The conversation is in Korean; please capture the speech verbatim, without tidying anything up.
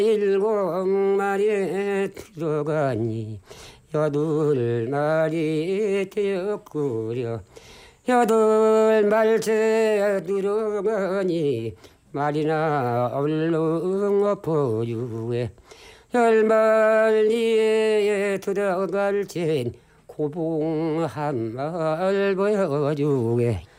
일곱 마리 들어가니 여덟 마리 되었구려. 여덟 말째 들어가니 말이나 얼른 엎어주에. 열 마리에 들어갈 땐 고봉 한 말 보여주게.